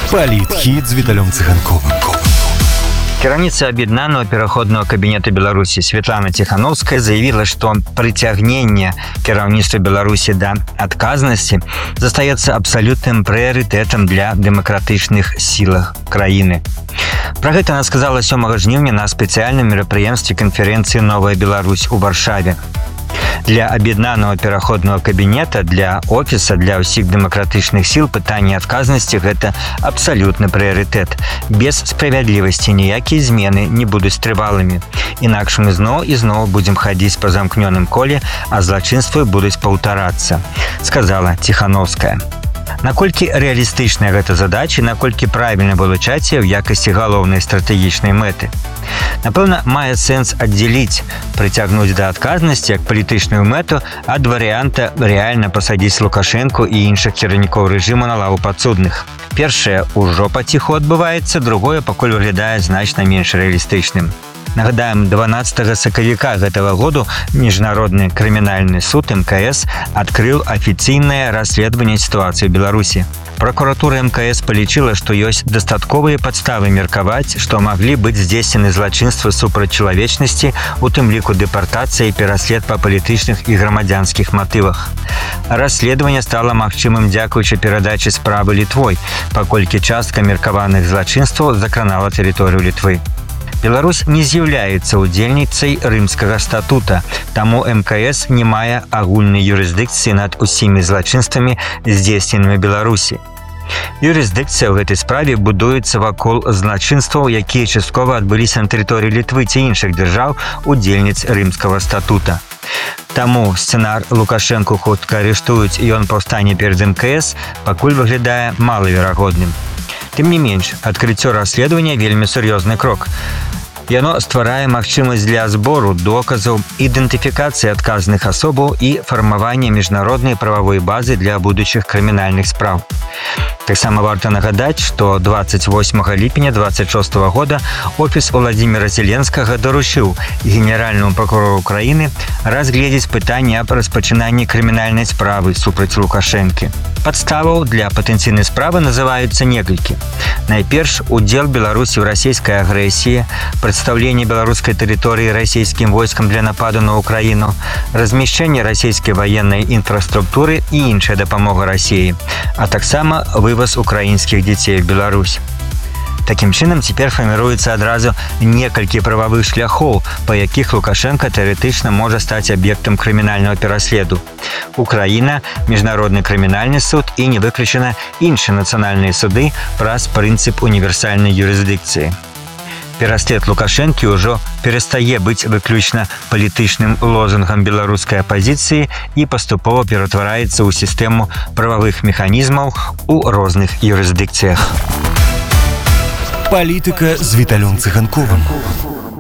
Палітхід з Віталем Циганковым. Кіраўніца аб'яднанага пераходнага кабінета Беларусі Светлана Тихановская заявила, что прыцягненне кіраўніцтва Беларусі да адказнасці застаецца абсалютным прыярытэтам для дэмакратычных сілах краіны. Пра гэта она сказала 7 жніўня на спецыяльным мерапрыемстве канферэнцыі «Новая Беларусь» у Варшаве. Для аб'яднанага пераходнага кабінета, для офіса, для ўсіх дэмакратычных сіл пытанне адказнасці – гэта абсалютны прыярытэт. Без справядлівасці ніякія змены не будуць трывалымі. Інакш мы зноў і зноў будзем хадзіць па замкнёным коле, а злачынствы будуць паўтарацца, сказала Тихановская. Наколькі рэалістычная гэта задача, наколькі правільна вылучаць яе ў якасці галоўнай стратэгічнай мэты. Напэўна, мае сэнс аддзяліць прыцягнуць да адказнасці як палітычную мэту ад варыянта рэальна пасадзіць Лукашэнку і іншых кіраўнікоў рэжыму на лаву падсудных. Першае ўжо паціху адбываецца, другое пакуль выглядае значна менш рэалістычным. Нагадаем, 12 сакавіка гэтага году Міжнародны крымінальны суд МКС адкрыў афіцыйнае расследаванне сітуацыі ў Беларусі. Прокуратура МКС палічыла, што ёсць дастатковыя падставы меркаваць, што маглі быць здзейснены злачынствы супраць чалавечнасці, у тым ліку дэпартацыя і пераслед па палітычных і грамадзянскіх матывах. Расследаванне стала магчымым дзякуючы перадачы справы Літвой, паколькі частка меркаваных злачынстваў закранала тэрыторыю Літвы. Беларусь не з'яўляецца удзельніцай Рымскага статута, таму МКС не мае агульнай юрысдыкцыі над усімі злачынствамі, здзейсненымі Беларусі. Юрысдыкцыя ў гэтай справе будуецца вакол злачынстваў, якія часткова адбыліся на тэрыторыі Літвы ці іншых дзяржаў, удзельніц Рымскага статута. Таму сцэнар Лукашэнку хутка арыштуюць і ён паўстане перад МКС пакуль выглядае малаверагодным. Тым не менш, адкрыццё расследавання вельмі сур'ёзны крок. Яно стварае магчымасць для збору доказаў, ідэнтыфікацыі адказных асобаў і фармавання міжнароднай прававой базы для будучых крымінальных спраў. Таксама варта нагадаць, што 28 ліпеня 26 года офіс Владзіміра Зеленскага даручыў генеральнаму прокурору краіны разгледзець пытанне аб распачынанні крымінальнай справы супраць Лукашэнкі. Падставаў для патэнцыйнай справы называюцца некалькі. Найперш, удзел Беларусі ў расійскай агрэсіі, прадстаўленне беларускай тэрыторыі расійскім войскам для нападу на Украіну, размяшчэнне расійскай ваеннай інфраструктуры і іншая дапамога Расіі, а таксама вываз украінскіх дзяцей в Беларусь. Такім чынам, цяпер фарміруецца адразу некалькі прававых шляхоў, па якіх Лукашэнка тэарэтычна можа стаць аб'ектам крымінальнага пераследу. Украіна, Міжнародны крымінальны суд і не выключана іншыя нацыянальныя суды праз прынцып універсальнай юрысдыкцыі. Пераслед Лукашэнкі ўжо перастае быць выключна палітычным лозунгам беларускай апазіцыі і паступова ператвараецца ў сістэму прававых механізмаў у розных юрысдыкцыях. Палітыка з Віталем Циганковым.